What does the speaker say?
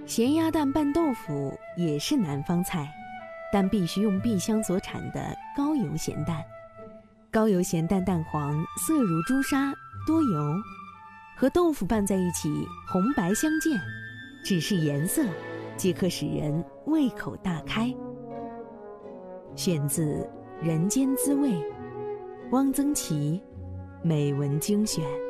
咸鸭蛋拌豆腐也是南方菜，但必须用碧乡所产的高油咸蛋。高油咸蛋蛋黄色如朱砂，多油，和豆腐拌在一起，红白相间，只是颜色即可使人胃口大开。选自《人间滋味》，汪曾祺美文精选。